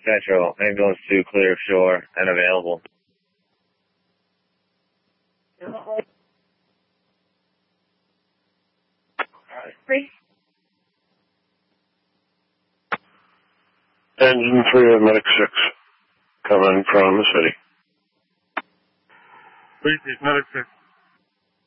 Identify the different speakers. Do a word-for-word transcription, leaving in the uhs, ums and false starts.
Speaker 1: Central, ambulance two, clear of shore, and available.
Speaker 2: Three.
Speaker 3: Engine three of Medic six, coming from the city.
Speaker 4: Please, Medic six.